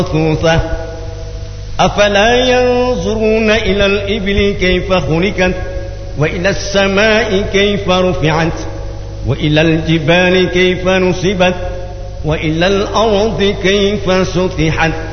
موروثة أفلا ينظرون إلى الإبل كيف خلقت وإلى السماء كيف رفعت وإلى الجبال كيف نصبت وإلى الأرض كيف سطحت